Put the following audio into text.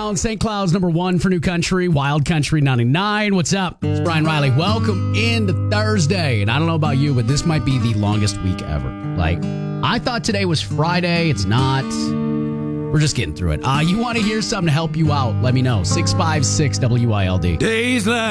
down. St. Cloud's number 1 for New Country, Wild Country 99. What's up? It's Brian Riley. Welcome into Thursday. And I don't know about you, but this might be the longest week ever. Like, I thought today was Friday. It's not. We're just getting through it. You want to hear something to help you out? Let me know. 656 WILD. Days like